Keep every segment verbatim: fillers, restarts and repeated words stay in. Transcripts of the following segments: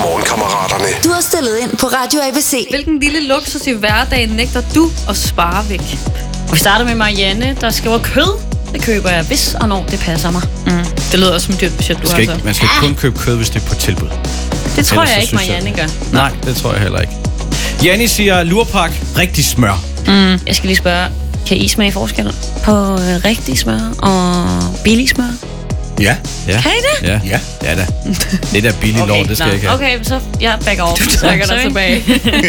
Morgenkammeraterne. Du har stillet ind på Radio A B C. Hvilken lille luksus i hverdagen nægter du at spare væk? Vi starter med Marianne, der skriver kød. Det køber jeg, hvis og når det passer mig. Mm. Det lyder også som dyrt budget, du skal har ikke, så. Man skal kun købe kød, hvis det er på tilbud. Det tror Ellers jeg så ikke, synes jeg- Marianne gør. Nej, det tror jeg heller ikke. Janni siger lurpak, rigtig smør. Mm. Jeg skal lige spørge, kan I smage forskel på øh, rigtig smør og billig smør? Ja. Ja. Kan I det? Ja, Ja. ja da. Det der billige okay, lort, det skal nå, jeg ikke have. Okay, så jeg backer over. Du trækker dig tilbage.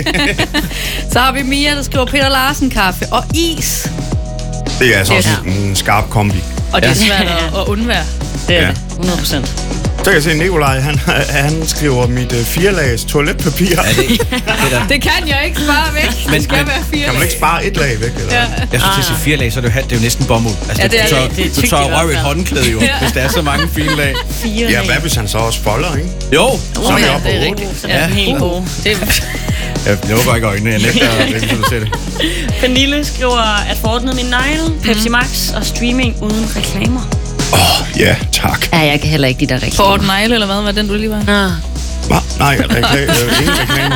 Så har vi Mia, der skriver Peter Larsen kaffe og is. Det er altså Det er- også en skarp kombi. Og det er Ja. svært at, at undvære. Det er Ja. det, hundrede procent. Så kan jeg se, Nikolaj, han, han skriver mit uh, firelags toiletpapir. Ja, det, det der. Det kan jeg ikke spare væk. Men- Det skal men- være fire. Kan man ikke spare et lag væk? Eller? Ja. Jeg skulle til at sige fire lag, så er det jo, halvt- det er jo næsten bomuld. Altså, Ja, det er du tør, det. Det er du tykt tør i hvert røv i et fald. håndklæde jo, hvis der er så mange fine lag. Fire Ja, lag. hvad hvis han så også folder, ikke? Jo, Så er vi ja, oppe det er på rigtigt. otte. Så er den Ja. helt gode. Det er, jeg lukker ikke øjnene, jeg nægter at vente, så du ser det. Pernille skriver, at få ordnet min negle, Pepsi Max og streaming uden reklamer. Åh, oh, ja, tak. Ja, jeg kan heller ikke de der reklamer. Fort Negle, eller hvad var den, du lige var? Ah. Hva? Nej, rekla- øh, ingen reklamer.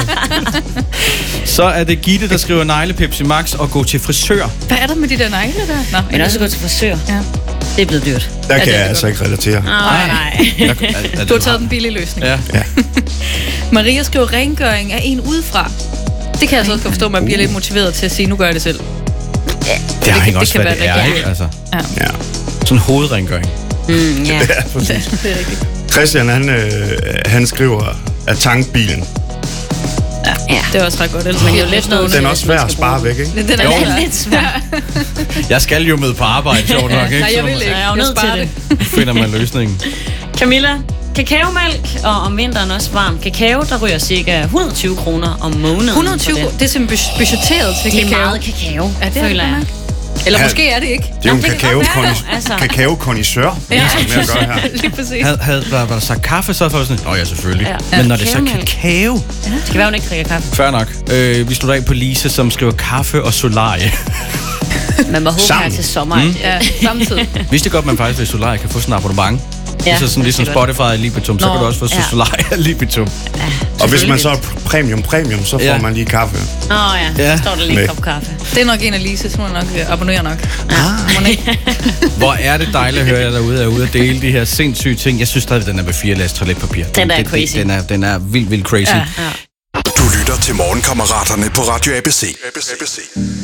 Så er det Gitte, der skriver negle Pepsi Max og gå til frisør. Hvad er der med de der negle der? Nå, Men også gå til frisør. Ja. Det er blevet dyrt. Der det kan er jeg altså ikke relatere. Nej, nej. Er, er Du har taget den billige løsning. Ja. Maria skriver rengøring af en udefra. Det kan jeg så også godt forstå, at man bliver lidt motiveret til at sige, nu gør jeg det selv. Det har kan- ikke også, det kan hvad det være er, rigtig ikke? Altså, Ja, Ja, sådan en hovedrengøring. Mm, ja. ja præcis. det er rigtigt. Christian, han, øh, han skriver, at tankbilen, Ja. Det er også ret godt. Ellers Men man det er jo lidt noget, den er også svær at spare væk, ikke? Den er Jo. lidt svær. lidt svært. Jeg skal jo med på arbejde, sjovt nok, ikke? Nej, jeg vil Så ikke. Jeg er jo Jeg nødt sparer til det. det. finder man løsningen. Camilla, kakaomælk, og om vinteren også varm kakao, der ryger cirka et hundrede og tyve kroner om måneden. hundrede og tyve, for det. det er simpelthen budgetteret til Det er kakao. meget kakao, Ja, det er føler det jeg. godt. Eller Ja. måske er det ikke. Det er jo en Nå, det kan godt være, kakao-kondis- altså. kakao-kondisør, vi har med at gøre her. Lige præcis. Havde, havde var, var der sagt kaffe, så var det sådan, nå ja, selvfølgelig. Ja. Men når det er så Kakaomælk. kakao, Det kan være, hun ikke drikker kaffe. fair nok. Øh, vi slutter af på Lise, som skriver kaffe og solarie. Man må håbe her Sammen. til sommer. Mm. Ja, samtidig. Vidste godt, man faktisk ved solarie kan få sådan en abonnement? Ja, Ja, så sådan ligesom det er godt. Spotify og Libitum, så Nå, kan du også få ja. solarie og Libitum. Og hvis man så er premium premium, så får Ja. man lige kaffe. Nå ja, Ja. så står der lige Med. en kop kaffe. Det er nok en af Lise, så må jeg nok øh, abonnere nok. Ah. Må man ikke? Hvor er det dejligt at høre jer derude, er ude at dele de her sindssyge ting. Jeg synes stadig, den er med fire lags toiletpapir. Den er det, crazy. Den er, den er vildt, vildt crazy. Ja. Ja. Du lytter til Morgenkammeraterne på Radio A B C. A B C.